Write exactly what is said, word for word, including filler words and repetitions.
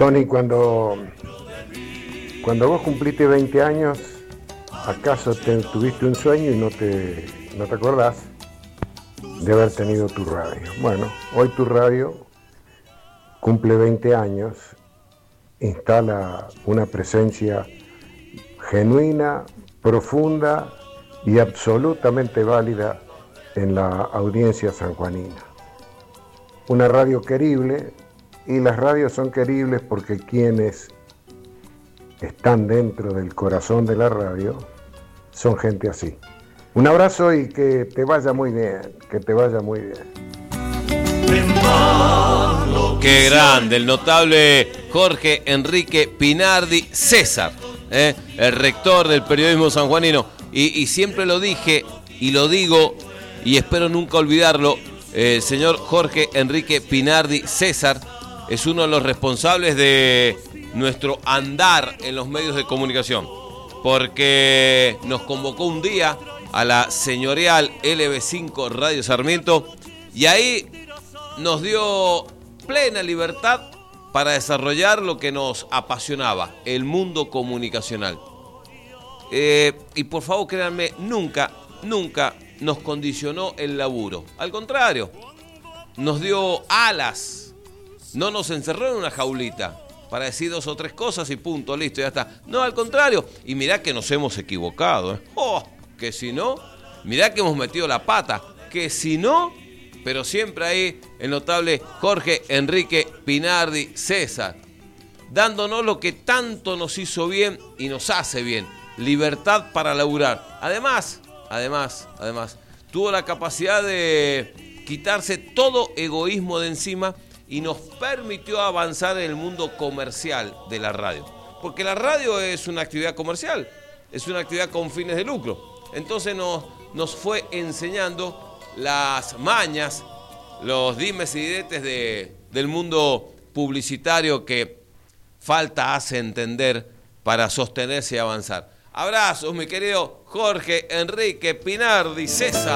Tony, cuando, cuando vos cumpliste veinte años, ¿acaso te, tuviste un sueño y no te, no te acordás de haber tenido tu radio? Bueno, hoy tu radio cumple veinte años, instala una presencia genuina, profunda y absolutamente válida en la audiencia sanjuanina. Una radio querible, y las radios son queribles porque quienes están dentro del corazón de la radio son gente así. Un abrazo y que te vaya muy bien, que te vaya muy bien. Qué grande, el notable Jorge Enrique Pinardi César, ¿eh? El rector del periodismo sanjuanino. Y, y siempre lo dije y lo digo y espero nunca olvidarlo, el eh, señor Jorge Enrique Pinardi César es uno de los responsables de nuestro andar en los medios de comunicación, porque nos convocó un día a la señorial L B cinco Radio Sarmiento y ahí nos dio plena libertad para desarrollar lo que nos apasionaba, el mundo comunicacional. Eh, y por favor, créanme, nunca, nunca nos condicionó el laburo. Al contrario, nos dio alas, no nos encerró en una jaulita para decir dos o tres cosas y punto, listo, ya está. No, al contrario, y mirá que nos hemos equivocado, ¿eh? Oh, que si no, mirá que hemos metido la pata, que si no, pero siempre ahí el notable Jorge Enrique Pinardi César, dándonos lo que tanto nos hizo bien y nos hace bien, libertad para laburar. Además, además, además, tuvo la capacidad de quitarse todo egoísmo de encima y nos permitió avanzar en el mundo comercial de la radio. Porque la radio es una actividad comercial, es una actividad con fines de lucro. Entonces nos, nos fue enseñando las mañas, los dimes y diretes de, del mundo publicitario que falta hace entender para sostenerse y avanzar. Abrazos, mi querido Jorge Enrique Pinardi César.